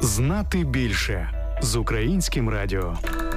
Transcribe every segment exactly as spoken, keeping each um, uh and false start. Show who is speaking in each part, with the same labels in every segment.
Speaker 1: Знати більше з Українським радіо.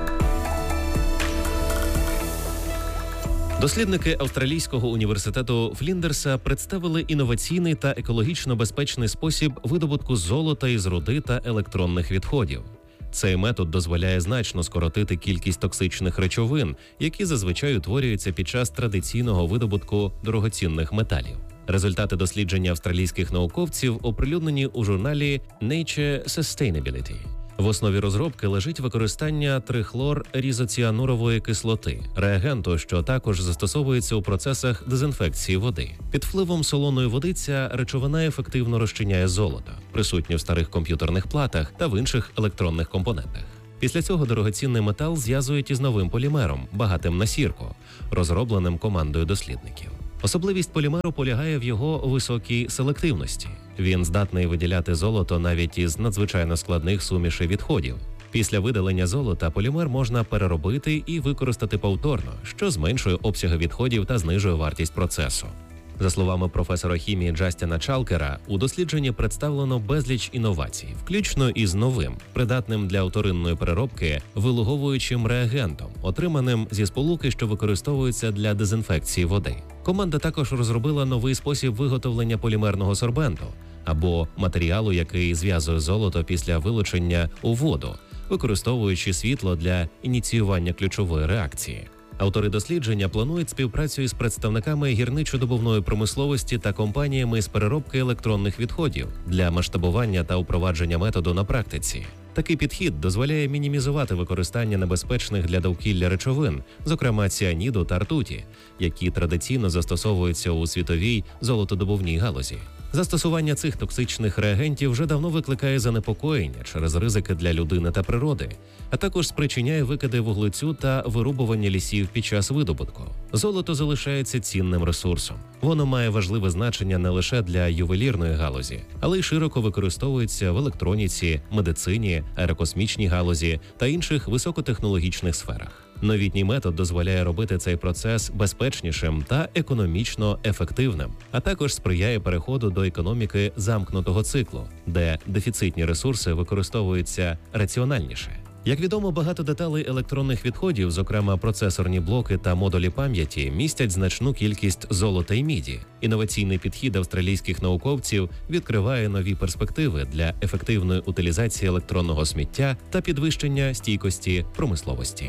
Speaker 2: Дослідники Австралійського університету Фліндерса представили інноваційний та екологічно безпечний спосіб видобутку золота із руди та електронних відходів. Цей метод дозволяє значно скоротити кількість токсичних речовин, які зазвичай утворюються під час традиційного видобутку дорогоцінних металів. Результати дослідження австралійських науковців оприлюднені у журналі Nature Sustainability. В основі розробки лежить використання трихлор-різоціанурової кислоти, реагенту, що також застосовується у процесах дезінфекції води. Під впливом солоної води ця речовина ефективно розчиняє золото, присутнє в старих комп'ютерних платах та в інших електронних компонентах. Після цього дорогоцінний метал зв'язують із новим полімером, багатим на сірку, розробленим командою дослідників. Особливість полімеру полягає в його високій селективності. Він здатний виділяти золото навіть із надзвичайно складних сумішей відходів. Після видалення золота полімер можна переробити і використати повторно, що зменшує обсяги відходів та знижує вартість процесу. За словами професора хімії Джастіна Чалкера, у дослідженні представлено безліч інновацій, включно із новим, придатним для вторинної переробки, вилуговуючим реагентом, отриманим зі сполуки, що використовується для дезінфекції води. Команда також розробила новий спосіб виготовлення полімерного сорбенту, або матеріалу, який зв'язує золото після вилучення у воду, використовуючи світло для ініціювання ключової реакції. Автори дослідження планують співпрацю із представниками гірничо-добувної промисловості та компаніями з переробки електронних відходів для масштабування та впровадження методу на практиці. Такий підхід дозволяє мінімізувати використання небезпечних для довкілля речовин, зокрема ціаніду та ртуті, які традиційно застосовуються у світовій золотодобувній галузі. Застосування цих токсичних реагентів вже давно викликає занепокоєння через ризики для людини та природи, а також спричиняє викиди вуглецю та вирубування лісів під час видобутку. Золото залишається цінним ресурсом. Воно має важливе значення не лише для ювелірної галузі, але й широко використовується в електроніці, медицині, аерокосмічній галузі та інших високотехнологічних сферах. Новітній метод дозволяє робити цей процес безпечнішим та економічно ефективним, а також сприяє переходу до економіки замкнутого циклу, де дефіцитні ресурси використовуються раціональніше. Як відомо, багато деталей електронних відходів, зокрема процесорні блоки та модулі пам'яті, містять значну кількість золота і міді. Інноваційний підхід австралійських науковців відкриває нові перспективи для ефективної утилізації електронного сміття та підвищення стійкості промисловості.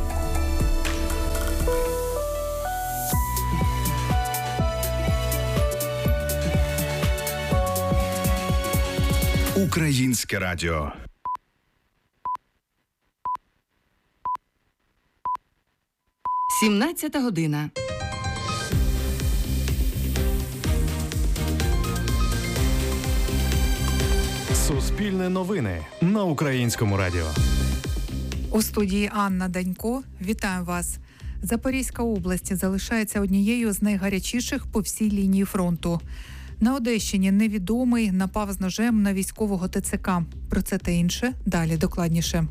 Speaker 1: Українське радіо.
Speaker 3: сімнадцята година.
Speaker 1: Суспільне новини на Українському радіо.
Speaker 4: У студії Анна Данько. Вітаю вас. Запорізька область залишається однією з найгарячіших по всій лінії фронту. На Одещині невідомий напав з ножем на військового ТЦК. Про це та інше далі докладніше.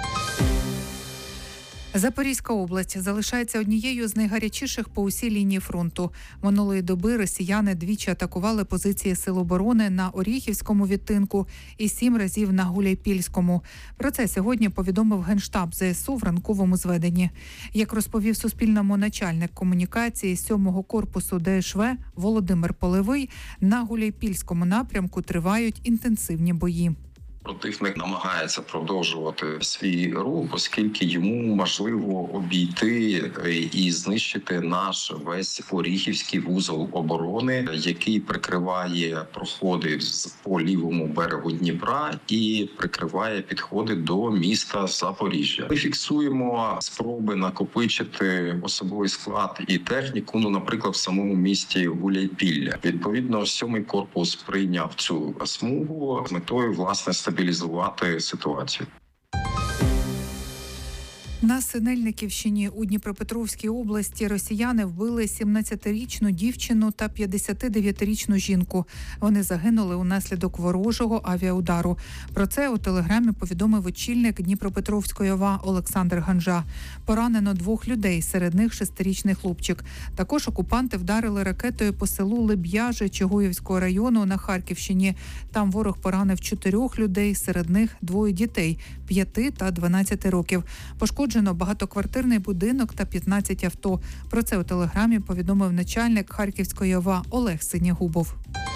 Speaker 4: Запорізька область залишається однією з найгарячіших по усій лінії фронту. Минулої доби росіяни двічі атакували позиції Сил оборони на Оріхівському відтинку і сім разів на Гуляйпільському. Про це сьогодні повідомив Генштаб ЗСУ в ранковому зведенні. Як розповів Суспільному начальник комунікації сьомого корпусу ДШВ Володимир Полевий, на Гуляйпільському напрямку тривають інтенсивні бої.
Speaker 5: Противник намагається продовжувати свій рух, оскільки йому можливо обійти і знищити наш весь Оріхівський вузол оборони, який прикриває проходи по лівому берегу Дніпра і прикриває підходи до міста Запоріжжя. Ми фіксуємо спроби накопичити особовий склад і техніку, ну, наприклад, в самому місті Гуляйпілля. Відповідно, сьомий корпус прийняв цю смугу з метою, власне, стабілізувати ситуацію.
Speaker 4: На Синельниківщині у Дніпропетровській області росіяни вбили сімнадцятирічну дівчину та п'ятдесятидев'ятирічну жінку. Вони загинули унаслідок ворожого авіаудару. Про це у телеграмі повідомив очільник Дніпропетровської ОВА Олександр Ганжа. Поранено двох людей, серед них шестирічний хлопчик. Також окупанти вдарили ракетою по селу Леб'яже Чугуївського району на Харківщині. Там ворог поранив чотирьох людей, серед них двоє дітей – п'яти та дванадцяти років. Пошкоджено багатоквартирний будинок та п'ятнадцять авто. Про це у телеграмі повідомив начальник Харківської ОВА Олег Синягубов.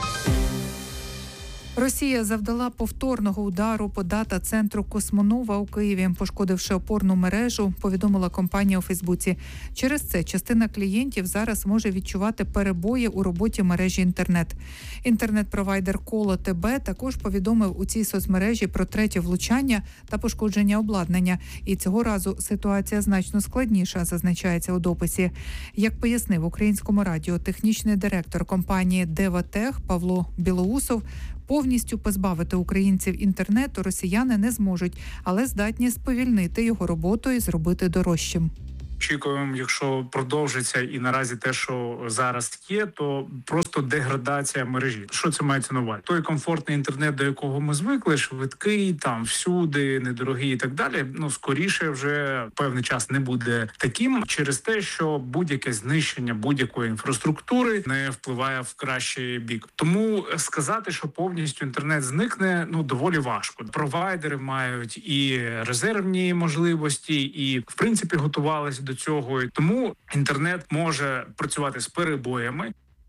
Speaker 4: Росія завдала повторного удару по дата-центру Космонова у Києві, пошкодивши опорну мережу, повідомила компанія у Фейсбуці. Через це частина клієнтів зараз може відчувати перебої у роботі мережі інтернет. Інтернет-провайдер Коло ТБ також повідомив у цій соцмережі про третє влучання та пошкодження обладнання. І цього разу ситуація значно складніша, зазначається у дописі. Як пояснив українському радіо технічний директор компанії «Деватех» Павло Білоусов, повністю позбавити українців інтернету росіяни не зможуть, але здатні сповільнити його роботу і зробити дорожчим.
Speaker 3: Очікуємо, якщо продовжиться і наразі те, що зараз є, то просто деградація мережі. Що це мається на увазі? Той комфортний інтернет, до якого ми звикли, швидкий, там всюди, недорогий і так далі, ну, скоріше вже певний час не буде таким через те, що будь-яке знищення будь-якої інфраструктури не впливає в кращий бік. Тому сказати, що повністю інтернет зникне, ну, доволі важко. Провайдери мають і резервні можливості, і, в принципі, готувалися до цього. Тому інтернет може працювати з перебоями.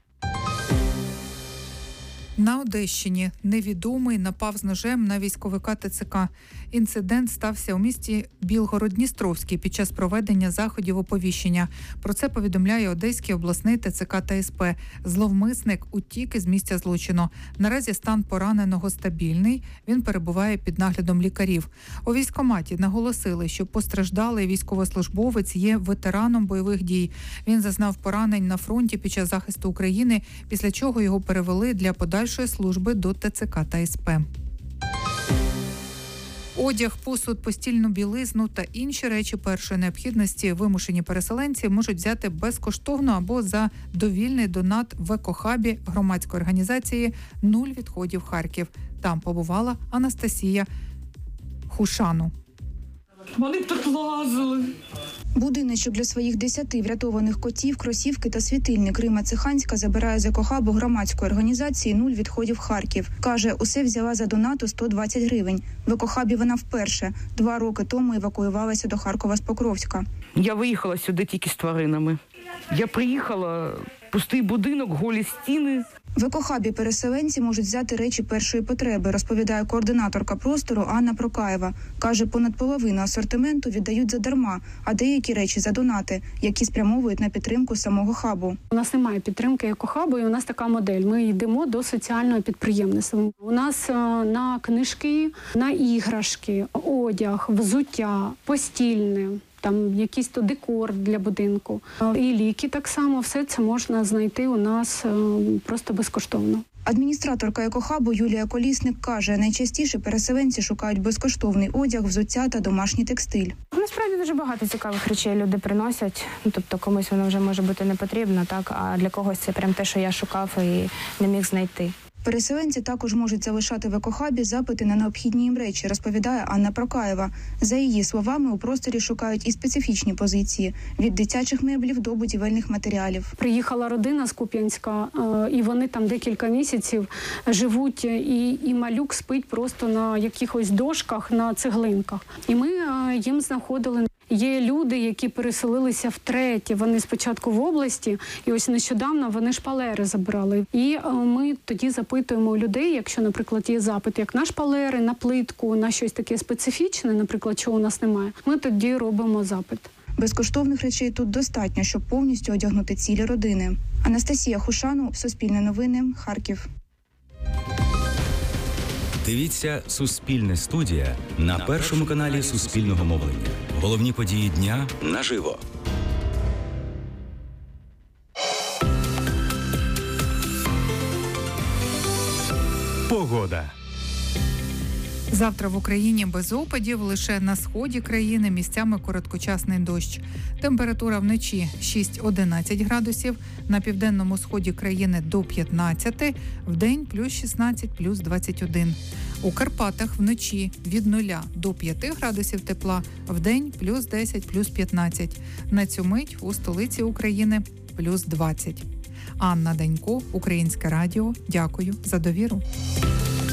Speaker 4: На Одещині невідомий напав з ножем на військовика ТЦК. Інцидент стався у місті Білгород-Дністровський під час проведення заходів оповіщення. Про це повідомляє Одеський обласний ТЦК та СП. Зловмисник утік із місця злочину. Наразі стан пораненого стабільний, він перебуває під наглядом лікарів. У військкоматі наголосили, що постраждалий військовослужбовець є ветераном бойових дій. Він зазнав поранень на фронті під час захисту України, після чого його перевели для подальшої служби до ТЦК та СП. Одяг, посуд, постільну білизну та інші речі першої необхідності вимушені переселенці можуть взяти безкоштовно або за довільний донат в екохабі громадської організації «Нуль відходів Харків». Там побувала Анастасія Хушану.
Speaker 6: Вони тут лазили.
Speaker 7: Будиночок для своїх десяти врятованих котів, кросівки та світильник Рима Циханська забирає з екохабу громадської організації «Нуль відходів Харків». Каже, усе взяла за донату сто двадцять гривень. В екохабі вона вперше. Два роки тому евакуювалася до Харкова з Покровська.
Speaker 6: Я виїхала сюди тільки з тваринами. Я приїхала, пустий будинок, голі стіни.
Speaker 7: В екохабі переселенці можуть взяти речі першої потреби, розповідає координаторка простору Анна Прокаєва. Каже, понад половину асортименту віддають задарма, а деякі речі за донати, які спрямовують на підтримку самого хабу.
Speaker 8: У нас немає підтримки екохабу, і у нас така модель. Ми йдемо до соціального підприємництва. У нас на книжки, на іграшки, одяг, взуття, постільне, там якийсь то декор для будинку. І ліки так само, все це можна знайти у нас просто безкоштовно.
Speaker 7: Адміністраторка екохабу Юлія Колісник каже, найчастіше переселенці шукають безкоштовний одяг, взуття та домашній текстиль.
Speaker 9: Насправді дуже багато цікавих речей люди приносять. Ну, тобто комусь воно вже може бути не потрібно, так, а для когось це прям те, що я шукав і не міг знайти.
Speaker 7: Переселенці також можуть залишати в екохабі запити на необхідні їм речі, розповідає Анна Прокаєва. За її словами, у просторі шукають і специфічні позиції – від дитячих меблів до будівельних матеріалів.
Speaker 8: Приїхала родина з Куп'янська, і вони там декілька місяців живуть, і, і малюк спить просто на якихось дошках, на цеглинках. І ми їм знаходили. Є люди, які переселилися втретє. Вони спочатку в області, і ось нещодавно вони шпалери забирали. І ми тоді запитуємо у людей, якщо, наприклад, є запит, як на шпалери, на плитку, на щось таке специфічне, наприклад, чого у нас немає, ми тоді робимо запит.
Speaker 7: Безкоштовних речей тут достатньо, щоб повністю одягнути цілі родини. Анастасія Хушану, Суспільне новини, Харків.
Speaker 10: Дивіться «Суспільне студія» на першому каналі Суспільного мовлення. Головні події дня наживо.
Speaker 1: Погода.
Speaker 4: Завтра в Україні без опадів, лише на сході країни місцями короткочасний дощ. Температура вночі шість-одинадцять градусів, на південному сході країни до п'ятнадцяти, вдень плюс шістнадцять, плюс двадцять один. У Карпатах вночі від нуля до п'яти градусів тепла, вдень плюс десять, плюс п'ятнадцять. На цю мить у столиці України плюс двадцять. Анна Данько, Українське радіо. Дякую за довіру.